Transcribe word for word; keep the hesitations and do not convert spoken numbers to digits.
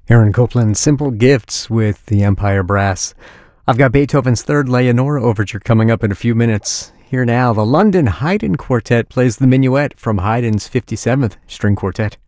Aaron Copland, Simple Gifts with the Empire Brass. I've got Beethoven's Third Leonore Overture coming up in a few minutes. Here now, the London Haydn Quartet plays the Minuet from Haydn's fifty-seventh String Quartet.